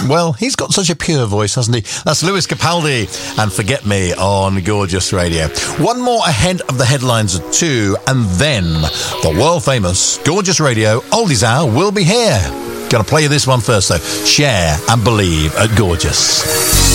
Well, he's got such a pure voice, hasn't he? That's Lewis Capaldi and Forget Me on Gorgeous Radio. One more ahead of the headlines at 2, and then the world-famous Gorgeous Radio Oldies Hour will be here. Gonna play you this one first, though. Share and Believe at Gorgeous.